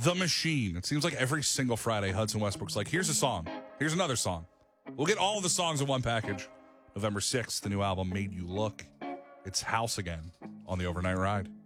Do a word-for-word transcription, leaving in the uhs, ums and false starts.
The Machine. It seems like every single Friday, Hudson Westbrook's like, here's a song. Here's another song. We'll get all the songs in one package. November sixth, the new album, Made You Look. It's House again on the Overnight Ride.